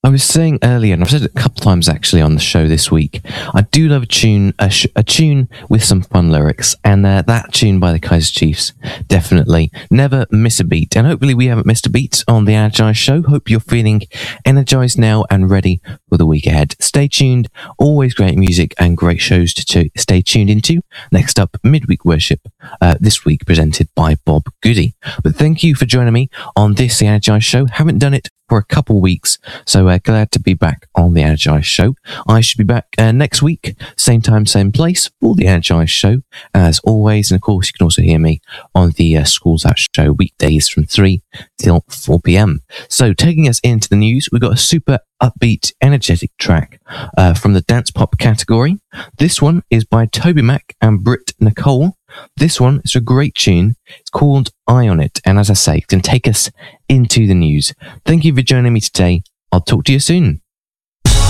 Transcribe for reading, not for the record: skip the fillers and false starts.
I was saying earlier, and I've said it a couple of times actually on the show this week, I do love a tune, a tune with some fun lyrics, and that tune by the Kaiser Chiefs, definitely. Never miss a beat, and hopefully we haven't missed a beat on the Energize show. Hope you're feeling energized now and ready for the week ahead. Stay tuned, always great music and great shows to stay tuned into. Next up, Midweek Worship, this week presented by Bob Goody. But thank you for joining me on this The Energize show. Haven't done it for a couple weeks, so glad to be back on the Energize show. I should be back next week, same time, same place, for the Energize show, as always. And of course, you can also hear me on the Schools Out show weekdays from 3 till 4 p.m. So taking us into the news, we've got a super upbeat, energetic track from the dance pop category. This one is by Toby Mac and Britt Nicole. This one is a great tune. It's called Eye on It, and as I say, it can take us into the news. Thank you for joining me today. I'll talk to you soon.